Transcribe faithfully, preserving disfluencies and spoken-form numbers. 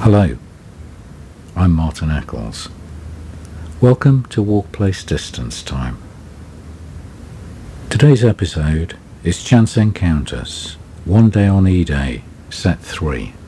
Hello, I'm Martin Eccles. Welcome to Workplace Distance Time. Today's episode is Chance Encounters, One Day on E-Day, Set three.